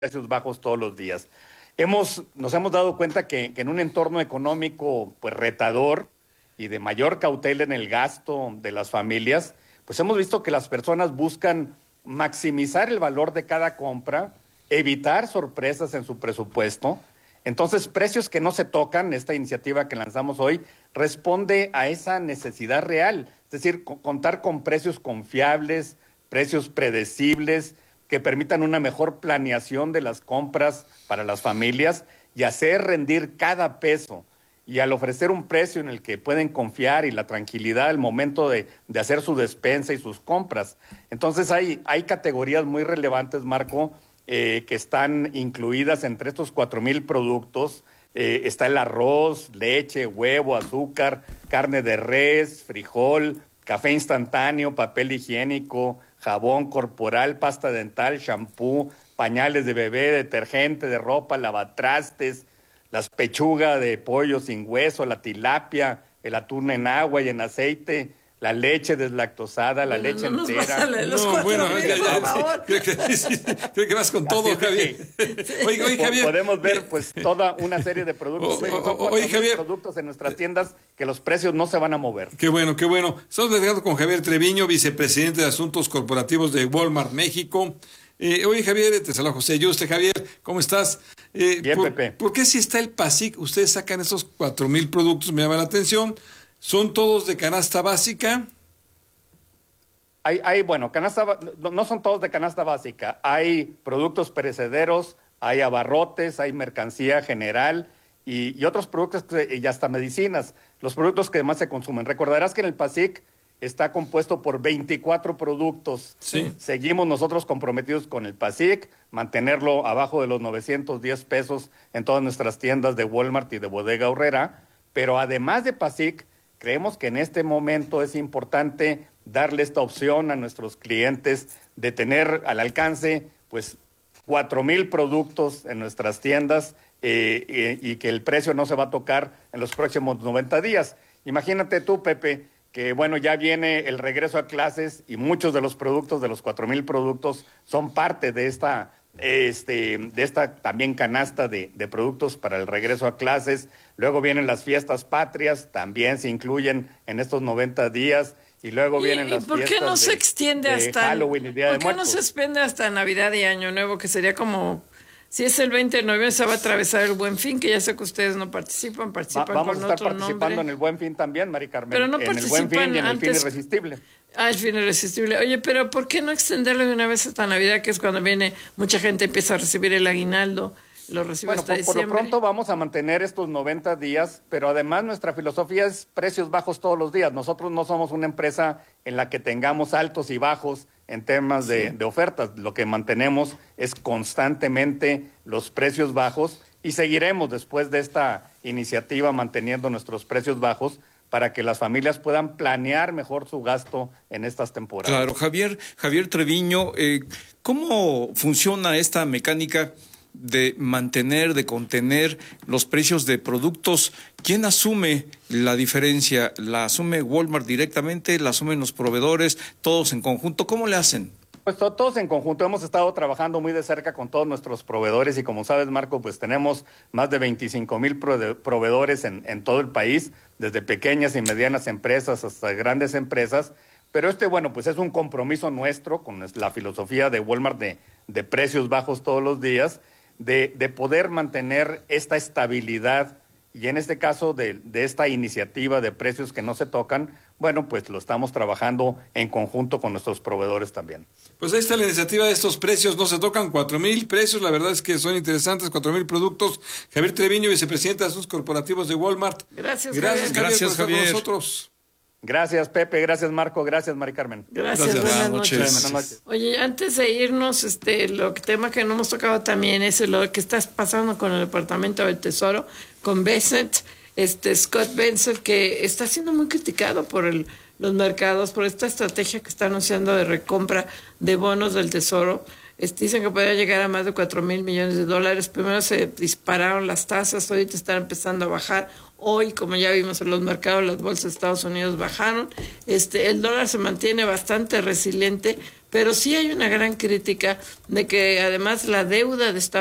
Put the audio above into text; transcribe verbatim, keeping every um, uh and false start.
precios bajos todos los días. Hemos, nos hemos dado cuenta que, que en un entorno económico pues retador y de mayor cautela en el gasto de las familias, pues hemos visto que las personas buscan maximizar el valor de cada compra, evitar sorpresas en su presupuesto. Entonces, precios que no se tocan, esta iniciativa que lanzamos hoy, responde a esa necesidad real, es decir, contar con precios confiables, precios predecibles, que permitan una mejor planeación de las compras para las familias y hacer rendir cada peso. Y al ofrecer un precio en el que pueden confiar y la tranquilidad al momento de, de hacer su despensa y sus compras. Entonces hay, hay categorías muy relevantes, Marco, eh, que están incluidas entre estos cuatro mil productos. Eh, está el arroz, leche, huevo, azúcar, carne de res, frijol, café instantáneo, papel higiénico, jabón corporal, pasta dental, shampoo, pañales de bebé, detergente de ropa, lavatrastes, las pechugas de pollo sin hueso, la tilapia, el atún en agua y en aceite, la leche deslactosada, la bueno, leche no entera. No, bueno, mil, ya, ya, ya, creo, que, sí, creo que vas con todo, Javier. Que, oye, oye, Javier. Podemos ver pues toda una serie de productos. O, o, oye, Javier. Productos en nuestras tiendas que los precios no se van a mover. Qué bueno, qué bueno. Estamos platicando con Javier Treviño, vicepresidente de Asuntos Corporativos de Walmart México. Eh, oye, Javier, te saluda José Yuste. Javier, ¿cómo estás? Eh, Bien, por, Pepe. ¿Por qué si está el PASIC, ustedes sacan esos cuatro mil productos? Me llama la atención. ¿Son todos de canasta básica? Hay, hay, bueno, canasta, no son todos de canasta básica. Hay productos perecederos, hay abarrotes, hay mercancía general y, y otros productos que, y hasta medicinas. Los productos que más se consumen. Recordarás que en el PASIC está compuesto por veinticuatro productos. Sí. Seguimos nosotros comprometidos con el PASIC, mantenerlo abajo de los novecientos diez pesos en todas nuestras tiendas de Walmart y de Bodega Aurrera. Pero además de PASIC, creemos que en este momento es importante darle esta opción a nuestros clientes de tener al alcance pues cuatro mil productos en nuestras tiendas eh, y, y que el precio no se va a tocar en los próximos noventa días. Imagínate tú, Pepe, que bueno, ya viene el regreso a clases y muchos de los productos, de los cuatro mil productos, son parte de esta, este, de esta también canasta de, de productos para el regreso a clases. Luego vienen las fiestas patrias, también se incluyen en estos noventa días. Y luego vienen ¿Y, las ¿y por fiestas qué no de, se extiende de hasta Halloween y Día ¿por de qué Muertos? no se extiende hasta Navidad y Año Nuevo, que sería como si es el veinte de noviembre se va a atravesar el Buen Fin, que ya sé que ustedes no participan, participan Va, vamos con a estar otro participando nombre. en el Buen Fin también, Mari Carmen. Pero no en el Buen Fin y en el antes... Fin Irresistible. Ah, el Fin Irresistible. Oye, pero ¿por qué no extenderlo de una vez hasta Navidad, que es cuando viene mucha gente empieza a recibir el aguinaldo? Lo recibe Bueno, hasta por, por lo diciembre. pronto vamos a mantener estos noventa días, pero además nuestra filosofía es precios bajos todos los días. Nosotros no somos una empresa en la que tengamos altos y bajos en temas de, sí. de ofertas. Lo que mantenemos es constantemente los precios bajos y seguiremos después de esta iniciativa manteniendo nuestros precios bajos para que las familias puedan planear mejor su gasto en estas temporadas. Claro, Javier, Javier Treviño, eh, ¿cómo funciona esta mecánica de mantener, de contener los precios de productos? ¿Quién asume la diferencia? ¿La asume Walmart directamente? ¿La asumen los proveedores? ¿Todos en conjunto? ¿Cómo le hacen? Pues todos en conjunto. Hemos estado trabajando muy de cerca con todos nuestros proveedores y como sabes, Marco, pues tenemos más de veinticinco mil proveedores en, en todo el país, desde pequeñas y medianas empresas hasta grandes empresas. Pero este, bueno, pues es un compromiso nuestro con la filosofía de Walmart de, de precios bajos todos los días, De, de poder mantener esta estabilidad y en este caso de, de esta iniciativa de precios que no se tocan, bueno, pues lo estamos trabajando en conjunto con nuestros proveedores también. Pues ahí está la iniciativa de estos precios, no se tocan cuatro mil precios, la verdad es que son interesantes, cuatro mil productos. Javier Treviño, vicepresidente de Asuntos Corporativos de Walmart. Gracias, Gracias, Javier. Javier, Gracias, por estar Javier. con nosotros. Gracias, Pepe, gracias, Marco, gracias, Mari Carmen. Gracias, Gracias. buenas, Buenas noches. noches. Buenas noches. Oye, antes de irnos, este, lo que tema que no hemos tocado también es lo que está pasando con el Departamento del Tesoro, con Bessent, este Scott Bessent, que está siendo muy criticado por el, los mercados, por esta estrategia que está anunciando de recompra de bonos del Tesoro. Este, dicen que podría llegar a más de cuatro mil millones de dólares. Primero se dispararon las tasas, ahorita están empezando a bajar. Hoy, como ya vimos en los mercados, las bolsas de Estados Unidos bajaron. Este, el dólar se mantiene bastante resiliente, pero sí hay una gran crítica de que además la deuda de Estados